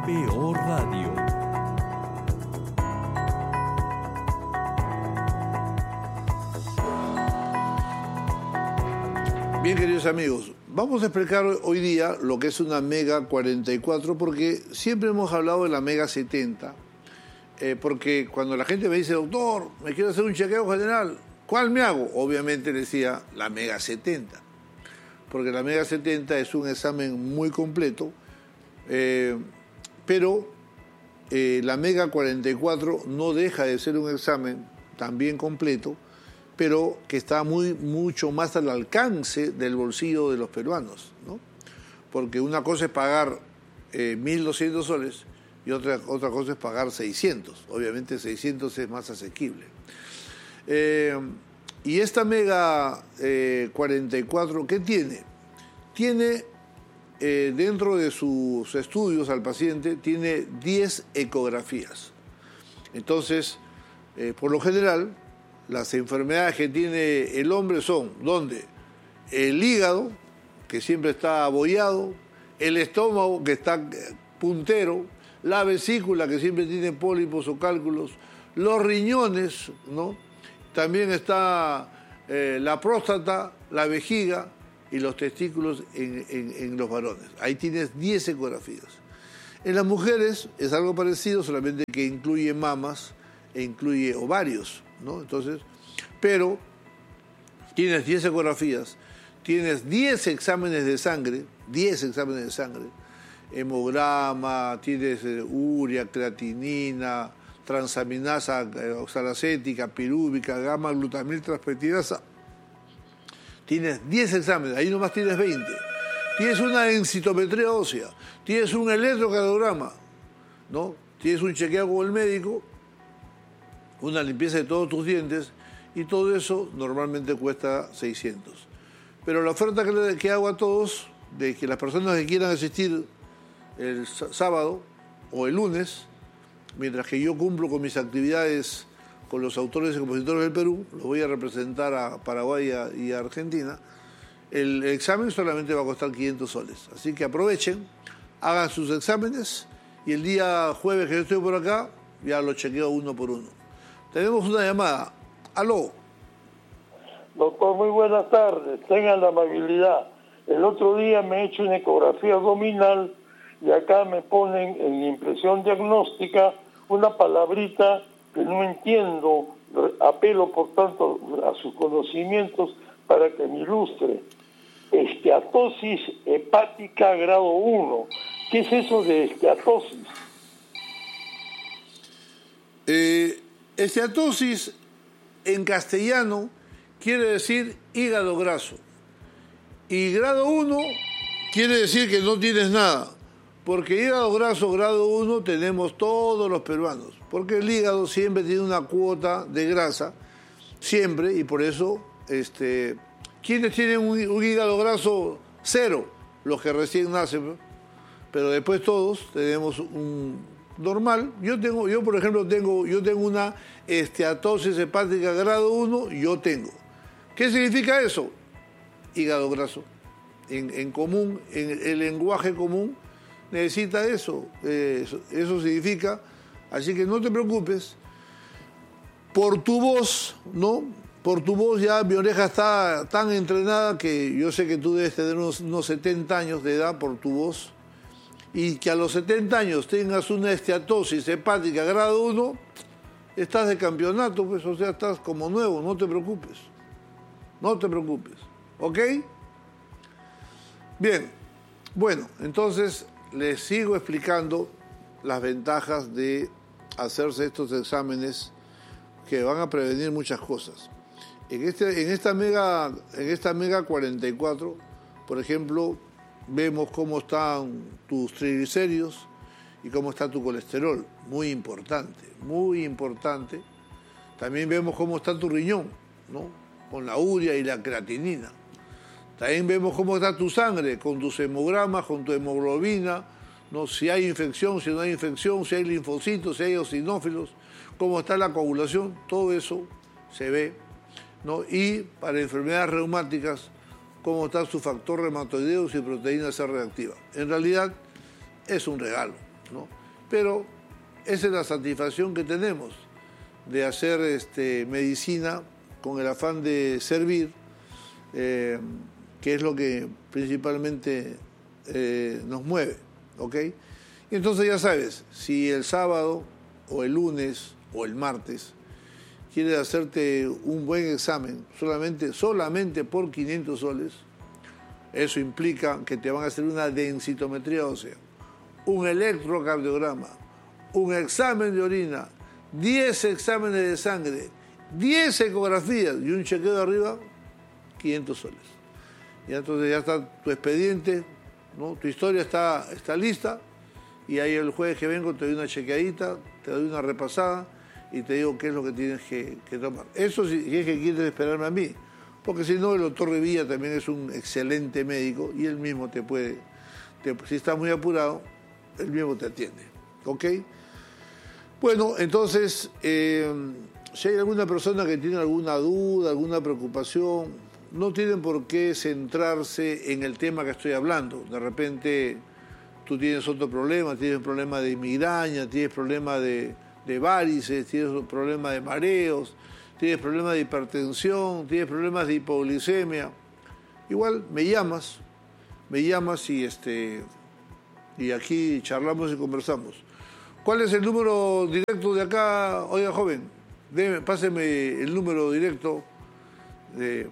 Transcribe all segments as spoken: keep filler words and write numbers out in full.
P O Radio. Bien, queridos amigos, vamos a explicar hoy día lo que es una Mega cuarenta y cuatro, porque siempre hemos hablado de la Mega setenta, eh, porque cuando la gente me dice, doctor, me quiero hacer un chequeo general, ¿cuál me hago? Obviamente decía la Mega setenta, porque la Mega setenta es un examen muy completo, eh, pero eh, la Mega cuarenta y cuatro no deja de ser un examen también completo, pero que está muy, mucho más al alcance del bolsillo de los peruanos, ¿no? Porque una cosa es pagar eh, mil doscientos soles y otra, otra cosa es pagar seiscientos. Obviamente seiscientos es más asequible. Eh, y esta Mega eh, cuarenta y cuatro, ¿qué tiene? Tiene, eh, dentro de sus estudios al paciente, tiene diez ecografías. Entonces, eh, por lo general, las enfermedades que tiene el hombre son, ¿dónde? El hígado, que siempre está abollado, el estómago, que está puntero, la vesícula, que siempre tiene pólipos o cálculos, los riñones, ¿no? También está eh, la próstata, la vejiga y los testículos en, en, en los varones. Ahí tienes diez ecografías. En las mujeres es algo parecido, solamente que incluye mamas e incluye ovarios, ¿no? Entonces, pero tienes diez ecografías, tienes diez exámenes de sangre, diez exámenes de sangre, hemograma, tienes eh, urea, creatinina, transaminasa eh, oxalacética, pirúvica, gamma glutamil transpeptidasa. Tienes diez exámenes, ahí nomás tienes veinte. Tienes una densitometría ósea, tienes un electrocardiograma, ¿no? Tienes un chequeo con el médico, una limpieza de todos tus dientes, y todo eso normalmente cuesta seiscientos. Pero la oferta que, le, que hago a todos, de que las personas que quieran asistir el sábado o el lunes, mientras que yo cumplo con mis actividades con los autores y compositores del Perú, los voy a representar a Paraguay y a Argentina, el examen solamente va a costar quinientos soles. Así que aprovechen, hagan sus exámenes, y el día jueves que yo estoy por acá, ya lo chequeo uno por uno. Tenemos una llamada. Aló. Doctor, muy buenas tardes. Tengan la amabilidad. El otro día me he hecho una ecografía abdominal y acá me ponen en impresión diagnóstica una palabrita que no entiendo. Apelo, por tanto, a sus conocimientos para que me ilustre. Esteatosis hepática grado uno. ¿Qué es eso de esteatosis? Eh... Esteatosis en castellano quiere decir hígado graso. Y grado uno quiere decir que no tienes nada. Porque hígado graso grado uno tenemos todos los peruanos. Porque el hígado siempre tiene una cuota de grasa, siempre, y por eso, este, ¿quiénes tienen un, un hígado graso cero? Los que recién nacen. Pero después todos tenemos un normal. Yo tengo, yo por ejemplo tengo, yo tengo una esteatosis hepática grado uno, yo tengo. ¿Qué significa eso? Hígado graso. En, en común, en el lenguaje común, necesita eso. Eh, eso. Eso significa, así que no te preocupes. Por tu voz, ¿no? Por tu voz ya mi oreja está tan entrenada que yo sé que tú debes tener unos, unos setenta años de edad por tu voz. Y que a los setenta años tengas una esteatosis hepática grado uno, estás de campeonato, pues, o sea, estás como nuevo, no te preocupes. No te preocupes, ¿ok? Bien, bueno, entonces les sigo explicando las ventajas de hacerse estos exámenes que van a prevenir muchas cosas. En, este, en, esta, mega, en esta Mega cuarenta y cuatro, por ejemplo, vemos cómo están tus triglicéridos y cómo está tu colesterol. Muy importante, muy importante. También vemos cómo está tu riñón, ¿no? Con la urea y la creatinina. También vemos cómo está tu sangre, con tus hemogramas, con tu hemoglobina, ¿no? Si hay infección, si no hay infección, si hay linfocitos, si hay eosinófilos, cómo está la coagulación, todo eso se ve, ¿no? Y para enfermedades reumáticas, cómo está su factor reumatoideo y proteína C reactiva. En realidad es un regalo, ¿no? pero esa es la satisfacción que tenemos de hacer este, medicina con el afán de servir, eh, que es lo que principalmente eh, nos mueve, ¿ok? Y entonces ya sabes, si el sábado o el lunes o el martes quieres hacerte un buen examen solamente, solamente por quinientos soles, eso implica que te van a hacer una densitometría ósea, un electrocardiograma, un examen de orina, diez exámenes de sangre, diez ecografías y un chequeo de arriba, quinientos soles. Y entonces ya está tu expediente, ¿no? Tu historia está, está lista, y ahí el jueves que vengo te doy una chequeadita, te doy una repasada y te digo qué es lo que tienes que, que tomar. Eso si, si es que quieres esperarme a mí, porque si no, el doctor Revilla también es un excelente médico y él mismo te puede, te, si estás muy apurado, él mismo te atiende, ¿ok? Bueno, entonces, eh, si hay alguna persona que tiene alguna duda, alguna preocupación, no tienen por qué centrarse en el tema que estoy hablando. De repente tú tienes otro problema, tienes un problema de migraña, tienes problema de, de varices, tienes un problema de mareos, tienes problemas de hipertensión, tienes problemas de hipoglicemia. Igual me llamas, me llamas y, este, y aquí charlamos y conversamos. ¿Cuál es el número directo de acá? Oiga, joven, deme, páseme el número directo. De,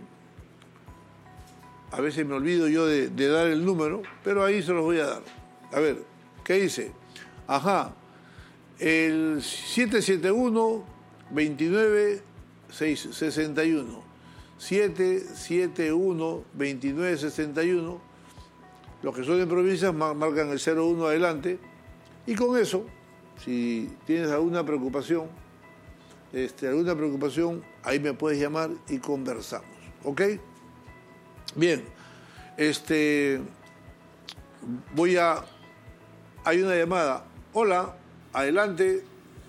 a veces me olvido yo de, de dar el número, pero ahí se los voy a dar. A ver, ¿qué dice? Ajá, el siete siete uno, veintinueve, sesenta y uno. siete siete uno, veintinueve, sesenta y uno. Los que son en provincias marcan el cero uno adelante. Y con eso, si tienes alguna preocupación, este, alguna preocupación, ahí me puedes llamar y conversamos, ¿ok? Bien, este, voy a, hay una llamada. Hola, adelante.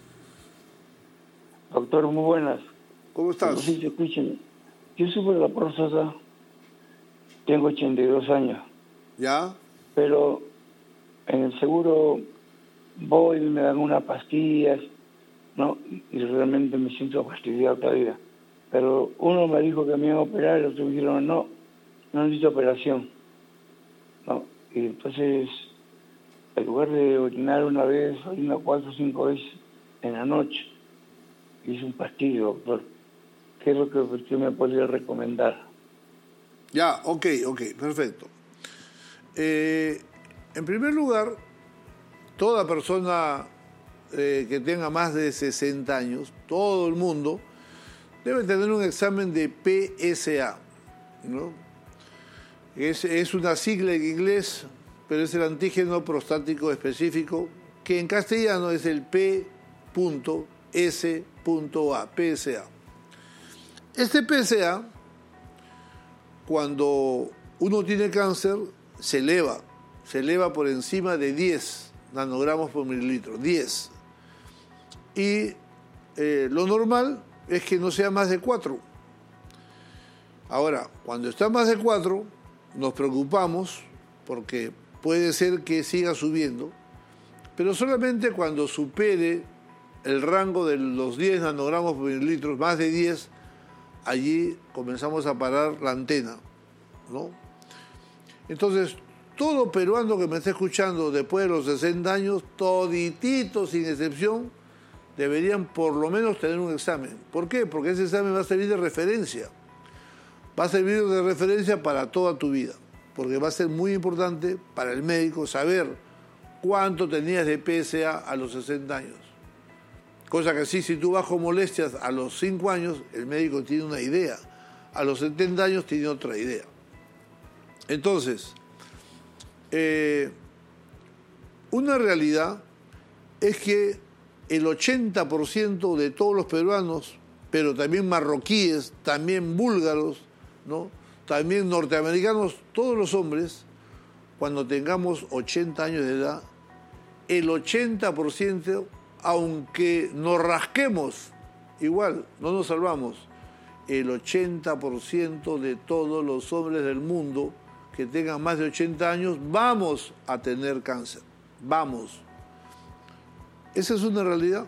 Doctor, muy buenas. ¿Cómo estás? Sí, escúcheme. Yo sufro de la próstata, tengo ochenta y dos años. ¿Ya? Pero en el seguro voy y me dan unas pastillas, ¿no? Y realmente me siento fastidiado todavía. Pero uno me dijo que me iban a operar y otros me dijeron, no, no necesito operación. No. Y entonces, en lugar de orinar una vez, orina cuatro o cinco veces en la noche. Hice un pastillo, doctor. ¿Qué es lo que usted me podría recomendar? Ya, ok, ok, perfecto. Eh, en primer lugar, toda persona eh, que tenga más de sesenta años, todo el mundo, debe tener un examen de P S A, ¿no? Es, es una sigla en inglés, pero es el antígeno prostático específico, que en castellano es el P S A, P S A. Este P S A, cuando uno tiene cáncer, se eleva, se eleva por encima de diez nanogramos por mililitro, diez. Y eh, lo normal es que no sea más de cuatro. Ahora, cuando está más de cuatro, nos preocupamos porque puede ser que siga subiendo, pero solamente cuando supere el rango de los diez nanogramos por mililitro, más de diez, allí comenzamos a parar la antena, ¿no? Entonces, todo peruano que me esté escuchando después de los sesenta años, todititos sin excepción, deberían por lo menos tener un examen. ¿Por qué? Porque ese examen va a servir de referencia. Va a servir de referencia para toda tu vida, porque va a ser muy importante para el médico saber cuánto tenías de P S A a los sesenta años. Cosa que sí, si tú vas con molestias a los cinco años, el médico tiene una idea. A los setenta años tiene otra idea. Entonces, eh, una realidad es que el ochenta por ciento de todos los peruanos, pero también marroquíes, también búlgaros, ¿no? También norteamericanos, todos los hombres, cuando tengamos ochenta años de edad, el ochenta por ciento, aunque nos rasquemos, igual no nos salvamos, el ochenta por ciento de todos los hombres del mundo que tengan más de ochenta años, vamos a tener cáncer, vamos. Esa es una realidad.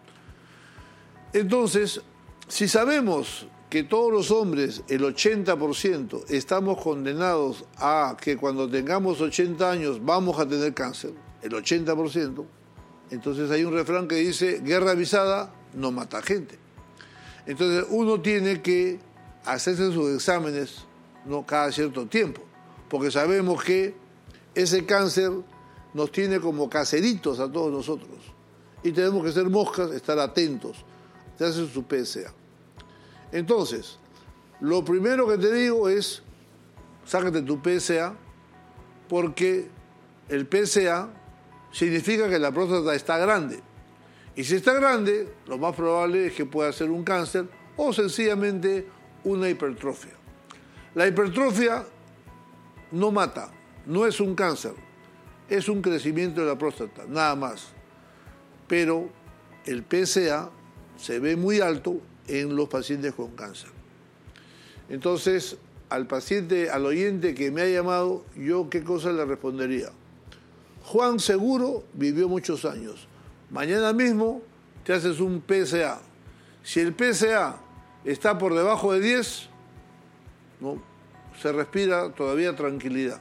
Entonces, si sabemos que todos los hombres, el ochenta por ciento, estamos condenados a que cuando tengamos ochenta años vamos a tener cáncer, el ochenta por ciento, entonces hay un refrán que dice, guerra avisada no mata gente. Entonces uno tiene que hacerse sus exámenes, ¿no?, cada cierto tiempo, porque sabemos que ese cáncer nos tiene como caseritos a todos nosotros y tenemos que ser moscas, estar atentos. Se hace su P S A. Entonces, lo primero que te digo es, sácate tu P S A, porque el P S A significa que la próstata está grande. Y si está grande, lo más probable es que pueda ser un cáncer o sencillamente una hipertrofia. La hipertrofia no mata, no es un cáncer, es un crecimiento de la próstata, nada más. Pero el P S A se ve muy alto en los pacientes con cáncer. Entonces, al paciente, al oyente que me ha llamado, yo qué cosa le respondería. Juan seguro vivió muchos años. Mañana mismo te haces un P S A. Si el P S A está por debajo de diez, ¿no?, se respira todavía tranquilidad.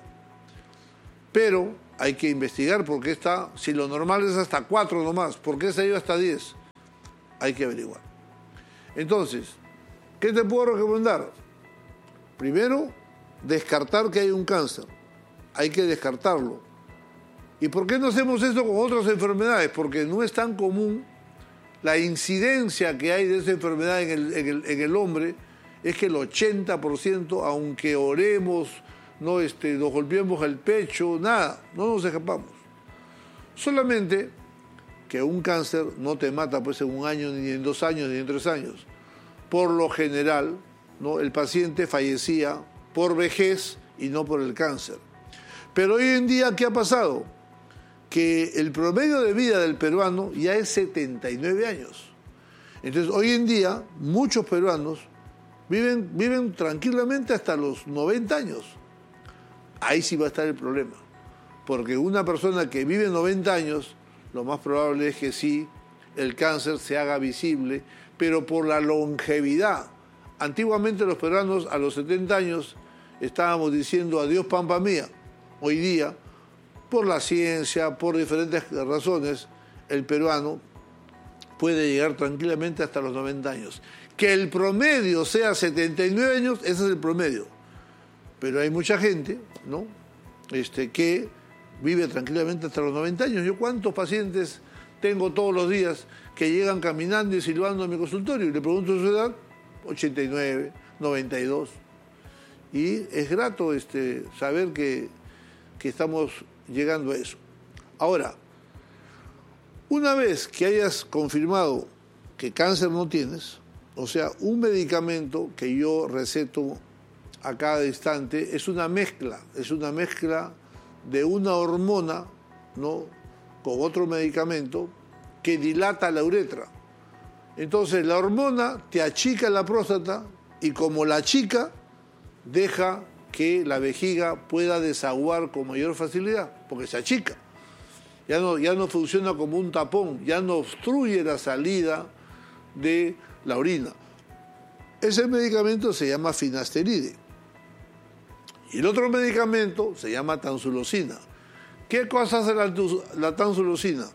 Pero hay que investigar por qué está, si lo normal es hasta cuatro nomás, ¿por qué se ha ido hasta diez? Hay que averiguar. Entonces, ¿qué te puedo recomendar? Primero, descartar que hay un cáncer. Hay que descartarlo. ¿Y por qué no hacemos esto con otras enfermedades? Porque no es tan común. La incidencia que hay de esa enfermedad en el, en el, en el hombre es que el ochenta por ciento, aunque oremos, no este, nos golpeemos el pecho, nada, no nos escapamos. Solamente que un cáncer no te mata pues en un año, ni en dos años, ni en tres años. Por lo general, ¿no?, el paciente fallecía por vejez y no por el cáncer. Pero hoy en día, ¿qué ha pasado? Que el promedio de vida del peruano ya es setenta y nueve años. Entonces, hoy en día, muchos peruanos viven, viven tranquilamente hasta los noventa años. Ahí sí va a estar el problema. Porque una persona que vive noventa años, lo más probable es que sí, el cáncer se haga visible, pero por la longevidad. Antiguamente los peruanos a los setenta años estábamos diciendo adiós pampa mía. Hoy día, por la ciencia, por diferentes razones, el peruano puede llegar tranquilamente hasta los noventa años. Que el promedio sea setenta y nueve años, ese es el promedio. Pero hay mucha gente, ¿no?, este, que vive tranquilamente hasta los noventa años. Yo cuántos pacientes tengo todos los días que llegan caminando y silbando a mi consultorio y le pregunto su edad, ochenta y nueve, noventa y dos. Y es grato este, saber que, que estamos llegando a eso. Ahora, una vez que hayas confirmado que cáncer no tienes, o sea, un medicamento que yo receto a cada instante es una mezcla, es una mezcla de una hormona, ¿no?, con otro medicamento que dilata la uretra. Entonces la hormona te achica la próstata y como la achica, deja que la vejiga pueda desaguar con mayor facilidad, porque se achica. Ya no, ya no funciona como un tapón, ya no obstruye la salida de la orina. Ese medicamento se llama finasteride. Y el otro medicamento se llama tansulosina. ¿Qué cosa hace la, la tansulosina?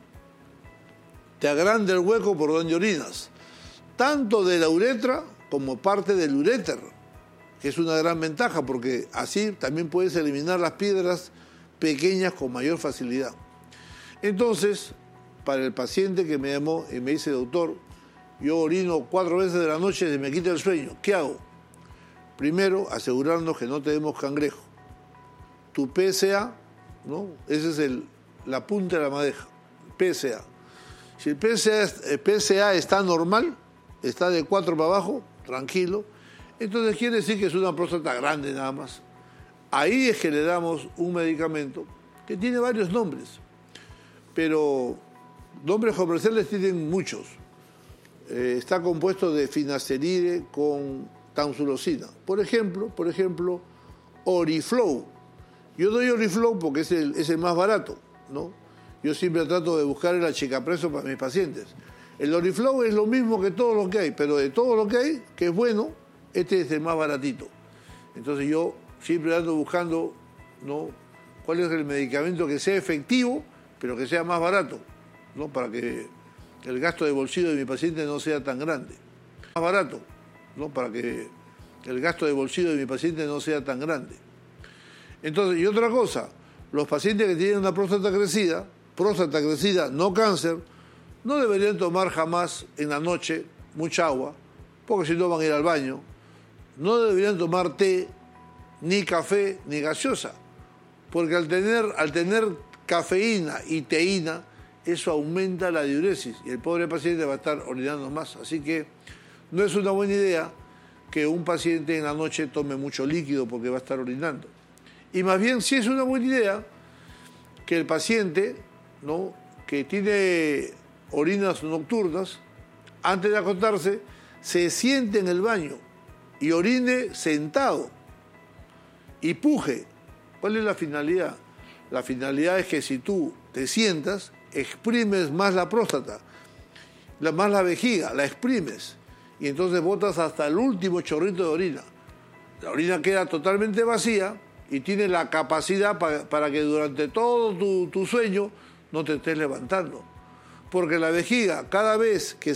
Te agranda el hueco por donde orinas, tanto de la uretra como parte del uréter, que es una gran ventaja porque así también puedes eliminar las piedras pequeñas con mayor facilidad. Entonces, para el paciente que me llamó y me dice, doctor, yo orino cuatro veces de la noche y se me quita el sueño, ¿qué hago? Primero, asegurarnos que no tenemos cangrejo. Tu P S A, ¿no?, esa es el, la punta de la madeja, P S A. Si el P S A, el P S A está normal, está de cuatro para abajo, tranquilo, entonces quiere decir que es una próstata grande nada más. Ahí es que le damos un medicamento que tiene varios nombres, pero nombres comerciales tienen muchos. Eh, está compuesto de finasteride con tansulosina. Por ejemplo, por ejemplo, Oriflow. Yo doy Oriflow porque es el, es el más barato, ¿no? yo siempre trato de buscar el achicapreso para mis pacientes. El Oriflow es lo mismo que todo lo que hay, pero de todo lo que hay, que es bueno, este es el más baratito. Entonces yo siempre ando buscando, ¿no?, cuál es el medicamento que sea efectivo, pero que sea más barato, ¿no?, para que el gasto de bolsillo de mi paciente no sea tan grande. Más barato, ¿no?, para que el gasto de bolsillo de mi paciente no sea tan grande. Entonces, y otra cosa, los pacientes que tienen una próstata crecida, próstata crecida, no cáncer, no deberían tomar jamás en la noche mucha agua, porque si no van a ir al baño. No deberían tomar té, ni café, ni gaseosa, porque al tener, al tener cafeína y teína, eso aumenta la diuresis y el pobre paciente va a estar orinando más. Así que no es una buena idea que un paciente en la noche tome mucho líquido porque va a estar orinando. Y más bien sí es una buena idea que el paciente, ¿no?, que tiene orinas nocturnas, antes de acostarse, se siente en el baño y orine sentado y puje. ¿Cuál es la finalidad? La finalidad es que si tú te sientas, exprimes más la próstata, la, más la vejiga, la exprimes, y entonces botas hasta el último chorrito de orina. La orina queda totalmente vacía y tiene la capacidad para, para que durante todo tu, tu sueño no te estés levantando. Porque la vejiga, cada vez que